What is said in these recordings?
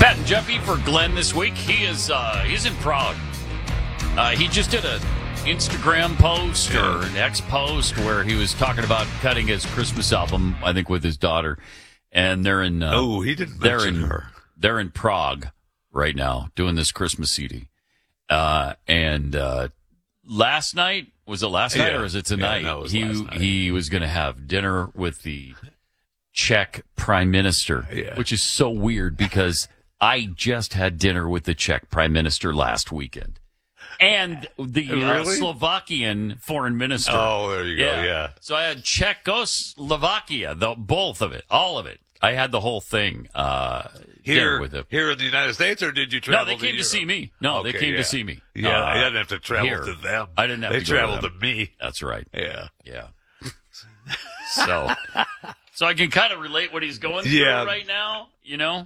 Pat and Jeffy for Glenn this week. He's in Prague. He just did an Instagram post or an X post where he was talking about cutting his Christmas album, I think, with his daughter. And they're in. He didn't mention her. They're in Prague right now doing this Christmas CD. And last night, was it last night or is it tonight? No, it was last night. He was going to have dinner with the Czech Prime Minister, which is so weird because I just had dinner with the Czech Prime Minister last weekend. And the Slovakian foreign minister. Oh, there you go, yeah. So I had Czechoslovakia, both of it, all of it. I had the whole thing here with him. Here in the United States, or did you travel to Europe? No, they came to see me. No, they came to see me. Yeah, I didn't have to travel here. to them. I didn't have to They traveled to me. That's right. Yeah. So I can kind of relate what he's going through right now, you know?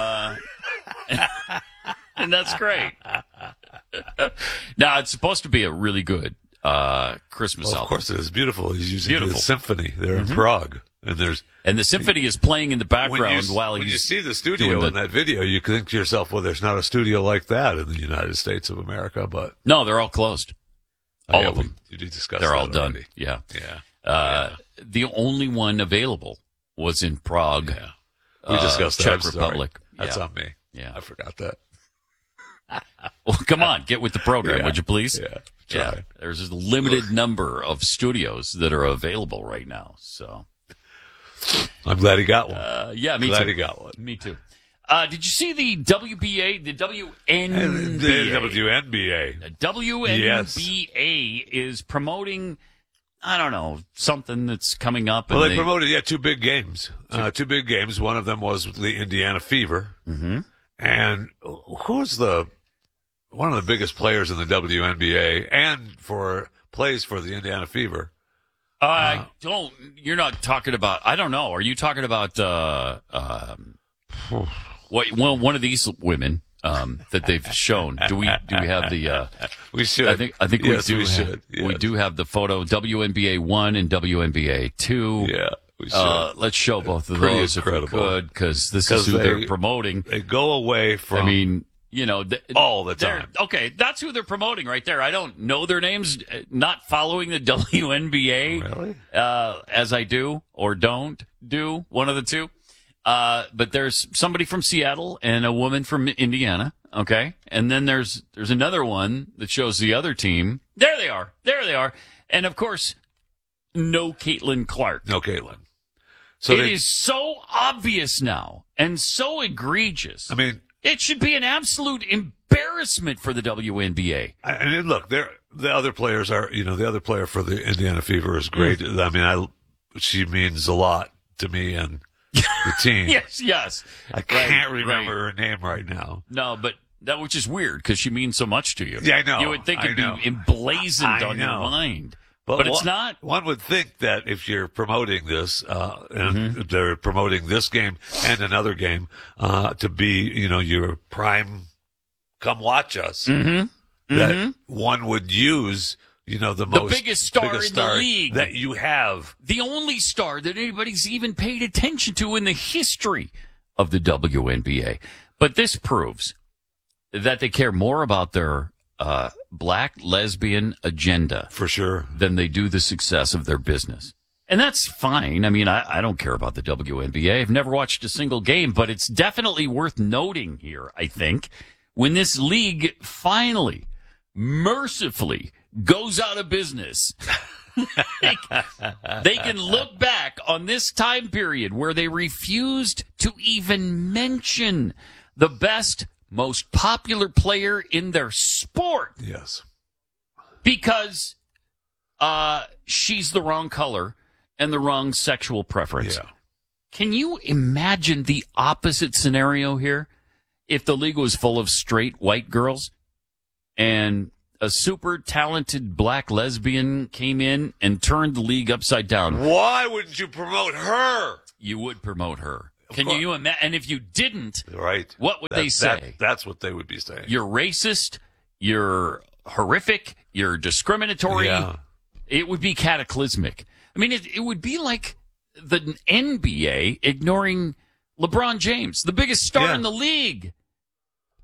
And that's great. Now, it's supposed to be a really good Christmas album. Of course it is. Beautiful. He's using the symphony there in Prague. And the symphony is playing in the background when you see the studio in that video, you think to yourself, well, there's not a studio like that in the United States of America. But no, they're all closed. All of them. You did discuss they're that all done. Already. Yeah. The only one available was in Prague. Yeah. We discussed that. Czech Republic. That's on me. Yeah. I forgot that. Well, come on, get with the program, would you please? Yeah. There's a limited number of studios that are available right now. So I'm glad he got one. Me glad too. he got one. Me too. Did you see the WBA, the WNBA? The WNBA. The WNBA is promoting, I don't know, something that's coming up. Well, they promoted, 2 big games. 2 big games. One of them was the Indiana Fever. Mm-hmm. And who's one of the biggest players in the WNBA and plays for the Indiana Fever? You're not talking about, I don't know. Are you talking about, one of these women, that they've shown? Do we have the, we should. I think yes, we do. We should. Yes. We do have the photo, WNBA 1 and WNBA 2. Yeah. We should. Let's show both of Pretty those incredible. if we could, because this is who they're promoting. They go away from. I mean, all the time. Okay, that's who they're promoting right there. I don't know their names, not following the WNBA. Really? As I do or don't do, one of the two. But there's somebody from Seattle and a woman from Indiana. Okay. And then there's another one that shows the other team. There they are. And of course, no Caitlin Clark. No Caitlin. So it is so obvious now and so egregious. I mean, it should be an absolute embarrassment for the WNBA. And look, the other players are, the other player for the Indiana Fever is great. I mean, she means a lot to me and the team. yes. I can't remember her name right now. No, but which is weird because she means so much to you. Yeah, I know. You would think it'd be emblazoned on your mind. But it's not. One would think that if you're promoting this, and they're promoting this game and another game, to be, your prime, come watch us, that one would use, the biggest star in the league that you have. The only star that anybody's even paid attention to in the history of the WNBA. But this proves that they care more about their black lesbian agenda for sure than they do the success of their business. And that's fine. I mean, I don't care about the WNBA. I've never watched a single game, but it's definitely worth noting here, I think, when this league finally, mercifully, goes out of business. They can look back on this time period where they refused to even mention the best, most popular player in their sport. Yes. Because she's the wrong color and the wrong sexual preference. Yeah. Can you imagine the opposite scenario here? If the league was full of straight white girls and a super talented black lesbian came in and turned the league upside down. Why wouldn't you promote her? You would promote her. Can you imagine? And if you didn't, right? What would they say? That's what they would be saying. You're racist. You're horrific. You're discriminatory. Yeah. It would be cataclysmic. I mean, it would be like the NBA ignoring LeBron James, the biggest star in the league.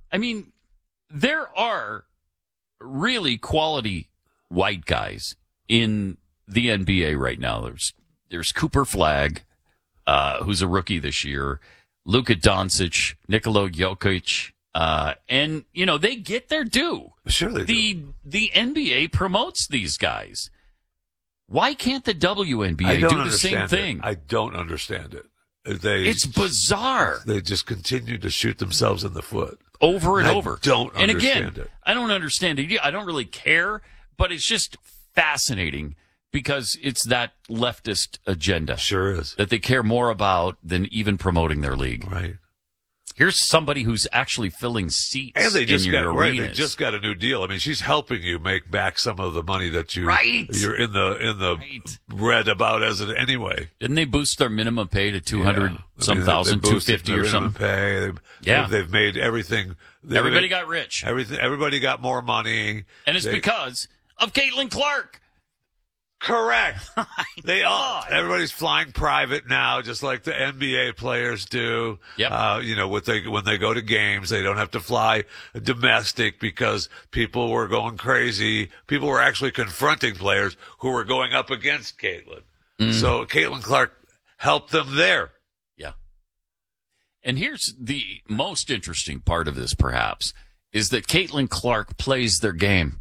I mean, there are really quality white guys in the NBA right now. There's Cooper Flagg, who's a rookie this year, Luka Doncic, Nikola Jokic, and they get their due. Sure they do. The NBA promotes these guys. Why can't the WNBA do the same thing? I don't understand it. It's bizarre. They just continue to shoot themselves in the foot. Over and over. Don't and understand again, it. I don't understand it. I don't really care, but it's just fascinating because it's that leftist agenda. Sure is. That they care more about than even promoting their league. Right. Here's somebody who's actually filling seats And they just in got your right. arenas. They just got a new deal. I mean, she's helping you make back some of the money that you're in the red about as it anyway. Didn't they boost their minimum pay to 200 some thousand, 250 or something? Pay. They've made everything. Everybody got rich. Everybody got more money, and it's because of Caitlin Clark. Correct. They all. Everybody's flying private now, just like the NBA players do. Yep. When they go to games, they don't have to fly domestic because people were going crazy. People were actually confronting players who were going up against Caitlin. So Caitlin Clark helped them there. Yeah. And here's the most interesting part of this, perhaps, is that Caitlin Clark plays their game.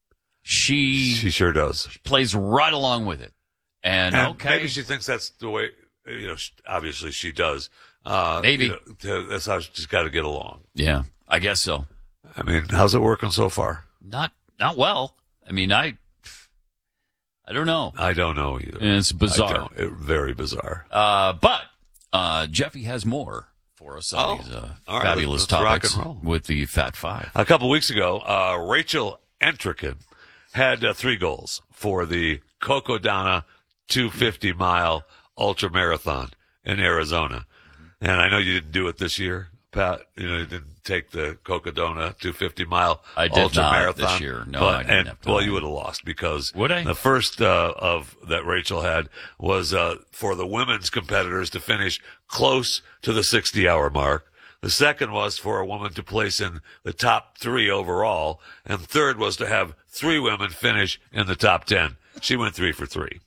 She sure does. Plays right along with it. And okay. Maybe she thinks that's the way, obviously she does. Maybe. That's how she's got to get along. Yeah, I guess so. I mean, how's it working so far? Not well. I mean, I don't know. I don't know either. And it's bizarre. Very bizarre. But Jeffy has more for us on these fabulous topics with the Fat Five. A couple weeks ago, Rachel Entrican had 3 goals for the Cocodona 250-mile ultra marathon in Arizona. And I know you didn't do it this year, Pat. You didn't take the Cocodona 250-mile ultra marathon this year. No, I didn't have to. Well, you would have lost because would I? The first of that Rachel had was for the women's competitors to finish close to the 60-hour mark. The second was for a woman to place in the top 3 overall. And third was to have 3 women finish in the top 10. She went 3 for 3.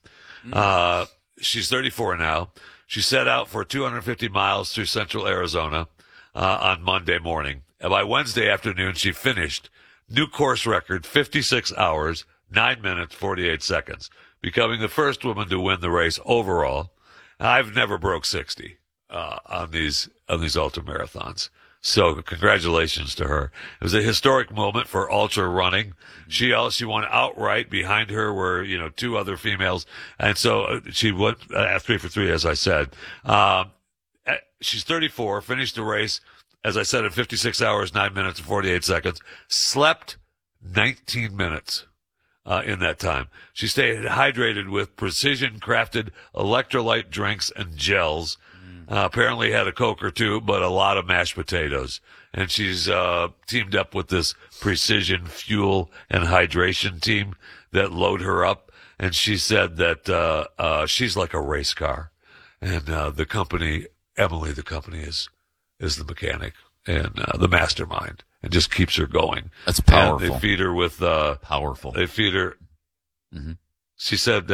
She's 34 now. She set out for 250 miles through central Arizona on Monday morning. And by Wednesday afternoon, she finished new course record, 56 hours, 9 minutes, 48 seconds, becoming the first woman to win the race overall. I've never broke 60. On these ultra marathons. So congratulations to her. It was a historic moment for ultra running. She won outright. Behind her were, 2 other females. And so she went 3 for 3, as I said. She's 34, finished the race, as I said, in 56 hours, 9 minutes, and 48 seconds. Slept 19 minutes. In that time. She stayed hydrated with precision crafted electrolyte drinks and gels. Apparently had a Coke or 2, but a lot of mashed potatoes. And she's teamed up with this precision fuel and hydration team that load her up. And she said that she's like a race car. And the company is the mechanic and the mastermind, and just keeps her going. That's powerful. And they feed her with powerful. They feed her. Mm-hmm. She said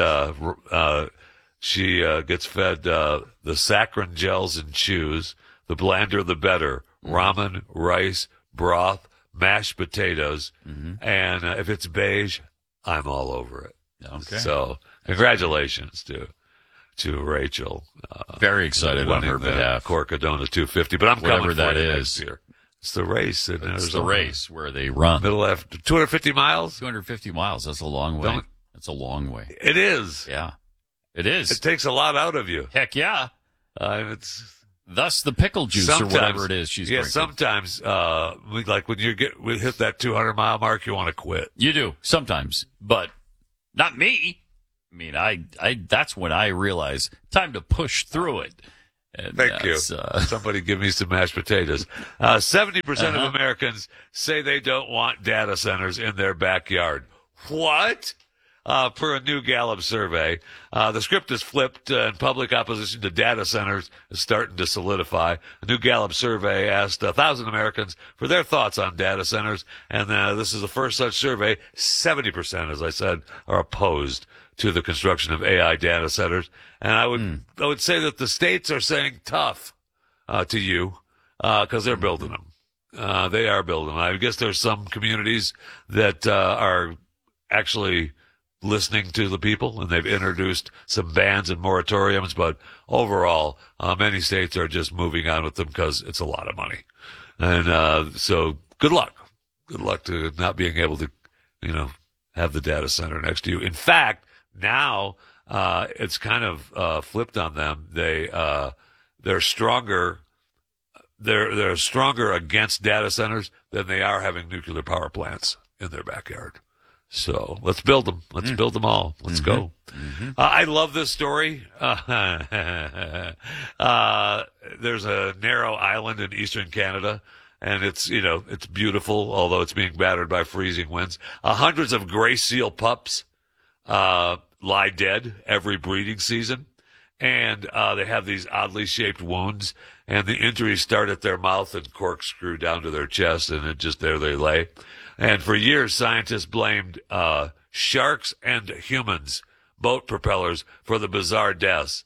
she gets fed the saccharin gels and chews. The blander, the better. Ramen, rice, broth, mashed potatoes, and if it's beige, I'm all over it. Okay. So congratulations to Rachel. Very excited on her behalf. Cocodona 250, but I'm whatever coming that for is. next year. It's the race. It's the race where they run. Middle after 250 miles. 250 miles. That's a long way. That's a long way. It is. Yeah, it is. It takes a lot out of you. Heck yeah. It's thus the pickle juice or whatever it is she's drinking. Sometimes, like when we hit that 200-mile mark, you want to quit. You do sometimes, but not me. I mean, I that's when I realize time to push through it. And thank you. Somebody give me some mashed potatoes. 70% of Americans say they don't want data centers in their backyard. What? per a new Gallup survey. The script is flipped, and public opposition to data centers is starting to solidify. A new Gallup survey asked 1,000 Americans for their thoughts on data centers, and this is the first such survey. 70%, as I said, are opposed to the construction of AI data centers. And I would say that the states are saying tough to you because they're building them. They are building them. I guess there's some communities that are actually listening to the people, and they've introduced some bans and moratoriums. But overall, many states are just moving on with them because it's a lot of money. And so good luck. Good luck to not being able to, have the data center next to you. In fact, now it's kind of flipped on them. They're stronger. They're stronger against data centers than they are having nuclear power plants in their backyard. So let's build them. Let's build them all. Let's go. I love this story. There's a narrow island in eastern Canada, and it's beautiful, although it's being battered by freezing winds. Hundreds of gray seal pups lie dead every breeding season, and they have these oddly shaped wounds, and the injuries start at their mouth and corkscrew down to their chest, and there they lay. And for years, scientists blamed sharks and humans, boat propellers, for the bizarre deaths.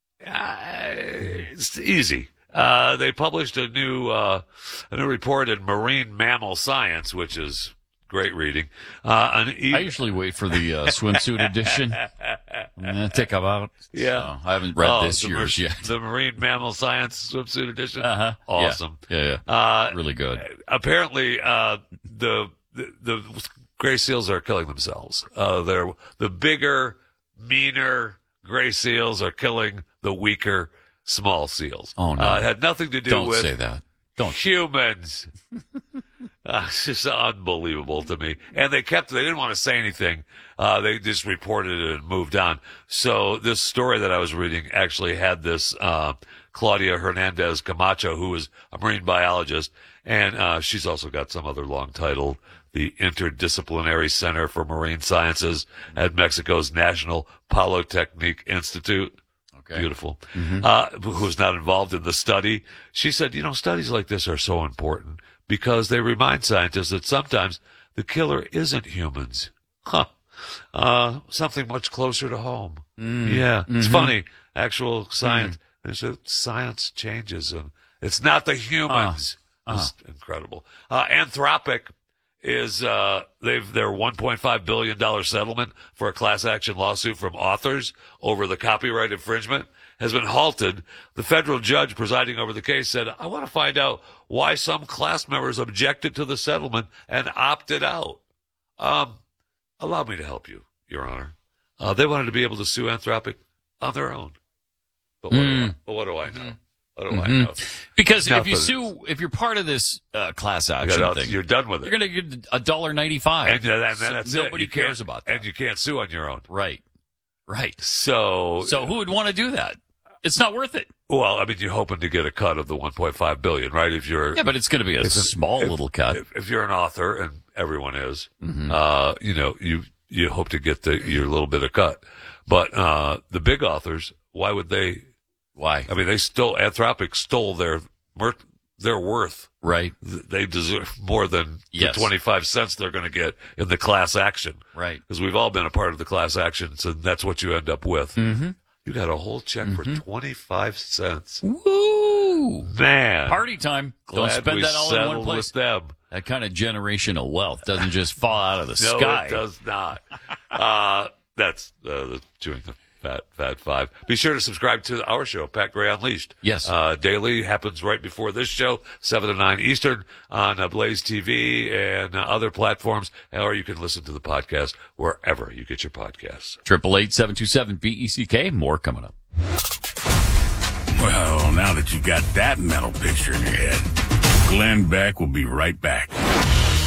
It's easy. They published a new report in Marine Mammal Science, which is great reading. I usually wait for the swimsuit edition. Take them out. Yeah. So I haven't read this year's yet. The Marine Mammal Science swimsuit edition. Awesome. Yeah. Really good. Apparently, the gray seals are killing themselves. The bigger, meaner gray seals are killing the weaker small seals. Oh, no. It had nothing to do Don't with say that. Don't. Humans. It's just unbelievable to me. And they didn't want to say anything. They just reported it and moved on. So this story that I was reading actually had this Claudia Hernandez Camacho, who is a marine biologist, and she's also got some other long title, the Interdisciplinary Center for Marine Sciences at Mexico's National Polytechnic Institute. Okay. Beautiful. Who's not involved in the study. She said, studies like this are so important because they remind scientists that sometimes the killer isn't humans. Something much closer to home. Yeah. It's funny. Actual science. Science changes, and it's not the humans. It's incredible. Anthropic is their $1.5 billion settlement for a class action lawsuit from authors over the copyright infringement has been halted. The federal judge presiding over the case said, I want to find out why some class members objected to the settlement and opted out. Allow me to help you, Your Honor. They wanted to be able to sue Anthropic on their own. But what do I know? What do I know? Because if you're part of this class action thing, you're done with it. You're going to get $1.95. And that's nobody it. cares about that. And you can't sue on your own. Right. So who would want to do that? It's not worth it. Well, I mean, you're hoping to get a cut of the $1.5 billion, right? But it's going to be a small little cut. If you're an author, and everyone is, you hope to get your little bit of cut. But the big authors, why would they? Why? I mean, Anthropic stole their worth. Right. They deserve more than the 25 cents they're going to get in the class action. Right. Because we've all been a part of the class action, so that's what you end up with. You got a whole check for 25 cents. Woo! Man. Party time. Don't spend that all in one place. With them. That kind of generational wealth doesn't just fall out of the sky. No, it does not. That's the Chewing the Fat Five. Be sure to subscribe to our show, Pat Gray Unleashed. Yes. Daily happens right before this show, 7 to 9 Eastern on Blaze TV and other platforms, or you can listen to the podcast wherever you get your podcasts. 888-727-BECK. More coming up. Well, now that you've got that mental picture in your head, Glenn Beck will be right back.